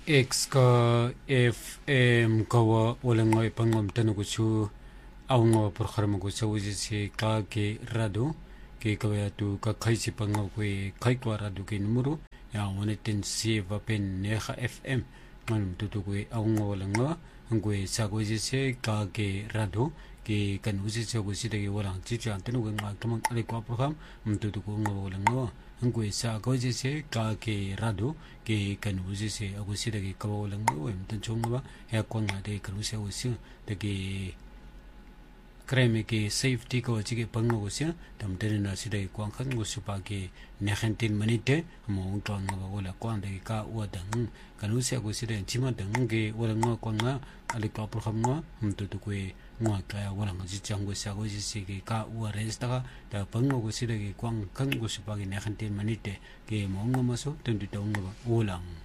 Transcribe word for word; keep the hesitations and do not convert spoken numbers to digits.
X ka F M kawa wala nga ipangam tanu kuchu aunga program ko sa uji si ka ke rado ke kawaya tu ka kai si pangaw ko kai kwa rado ke numero ya wane ten si va pen neha F M manum tutu ko aunga wala nga ang ko sa ko uji si ka ke rado ke kan uji si ko si de wala chi chi antenu ko nga tamang ali kwa program mtutu ko nga wala nga ang ko sa ko uji si ka ke rado ke kan uji si ako si de ka wala nga wem tan chong ba ya kwa nga de kan uji usi de ke kreme ke safety ko chige pango ko sia tam terina sidai kwang khan go supa ke nekhantin manite mo tong ba wala kwang de ka wadang kanu sia go sidai chima dang ge wala ngo kwang nga ali ka pro kham nga mtu tu kwe ngo ka wala ngo ji chang go sia go ji si ke ka wa resta ka da pango go sidai kwang khan go supa ke nekhantin manite ke mo ngo maso ten tu tong ba wala